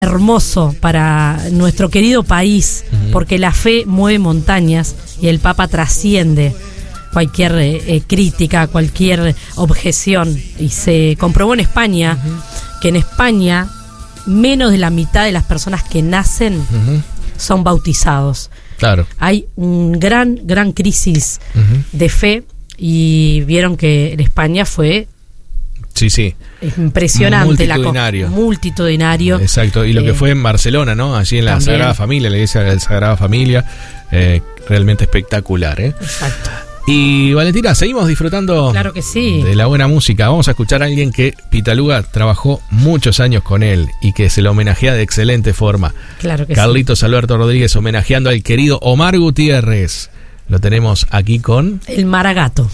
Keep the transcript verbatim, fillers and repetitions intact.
hermoso para nuestro querido país, uh-huh. porque la fe mueve montañas y el Papa trasciende cualquier eh, crítica, cualquier objeción. Y se comprobó en España uh-huh. que en España menos de la mitad de las personas que nacen uh-huh. son bautizados. Claro. Hay un gran, gran crisis uh-huh. de fe y vieron que en España fue... Sí, sí. Impresionante. Multitudinario. La co- multitudinario. Exacto. Y lo eh, que fue en Barcelona, ¿no? Allí en la también. Sagrada Familia, la iglesia de la Sagrada Familia. Eh, realmente espectacular, ¿eh? Exacto. Y Valentina, seguimos disfrutando claro que sí. de la buena música. Vamos a escuchar a alguien que Pitaluga trabajó muchos años con él y que se lo homenajea de excelente forma. Claro que Carlitos sí. Alberto Rodríguez homenajeando al querido Omar Gutiérrez. Lo tenemos aquí con... El Maragato.